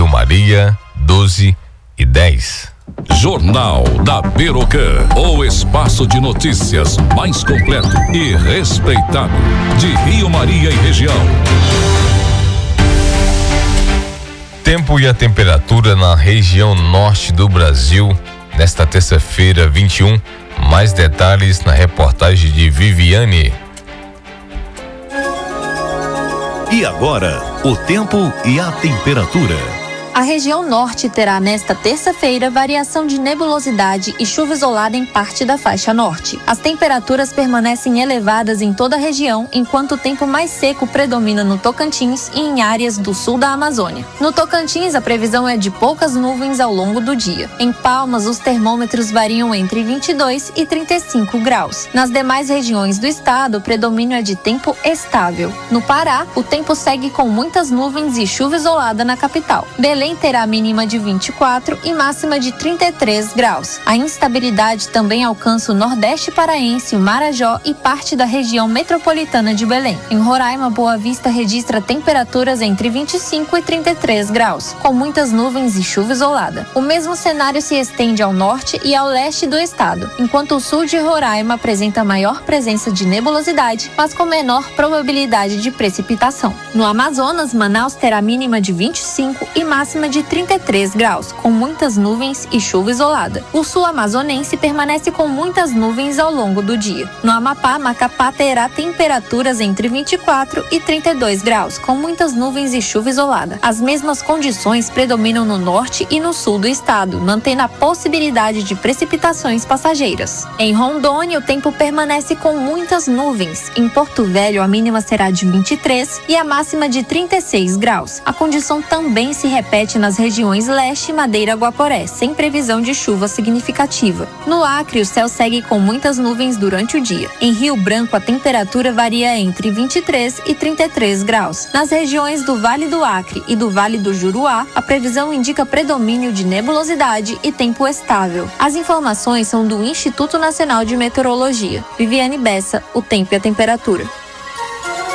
Rio Maria, 12 e 10. Jornal da Perocã, o espaço de notícias mais completo e respeitado de Rio Maria e região. Tempo e a temperatura na região norte do Brasil nesta terça-feira, 21. Mais detalhes na reportagem de Viviane. E agora, o tempo e a temperatura. A região norte terá nesta terça-feira variação de nebulosidade e chuva isolada em parte da faixa norte. As temperaturas permanecem elevadas em toda a região, enquanto o tempo mais seco predomina no Tocantins e em áreas do sul da Amazônia. No Tocantins, a previsão é de poucas nuvens ao longo do dia. Em Palmas, os termômetros variam entre 22 e 35 graus. Nas demais regiões do estado, o predomínio é de tempo estável. No Pará, o tempo segue com muitas nuvens e chuva isolada na capital. Belém terá mínima de 24 e máxima de 33 graus. A instabilidade também alcança o Nordeste paraense, o Marajó e parte da região metropolitana de Belém. Em Roraima, Boa Vista registra temperaturas entre 25 e 33 graus, com muitas nuvens e chuva isolada. O mesmo cenário se estende ao norte e ao leste do estado, enquanto o sul de Roraima apresenta maior presença de nebulosidade, mas com menor probabilidade de precipitação. No Amazonas, Manaus terá mínima de 25 e máxima de 33 graus, com muitas nuvens e chuva isolada. O sul amazonense permanece com muitas nuvens ao longo do dia. No Amapá, Macapá terá temperaturas entre 24 e 32 graus, com muitas nuvens e chuva isolada. As mesmas condições predominam no norte e no sul do estado, mantendo a possibilidade de precipitações passageiras. Em Rondônia, o tempo permanece com muitas nuvens. Em Porto Velho, a mínima será de 23 e a máxima de 36 graus. A condição também se repete nas regiões Leste, Madeira, Guaporé, sem previsão de chuva significativa. No Acre, o céu segue com muitas nuvens durante o dia. Em Rio Branco, a temperatura varia entre 23 e 33 graus. Nas regiões do Vale do Acre e do Vale do Juruá, a previsão indica predomínio de nebulosidade e tempo estável. As informações são do Instituto Nacional de Meteorologia. Viviane Bessa, o tempo e a temperatura.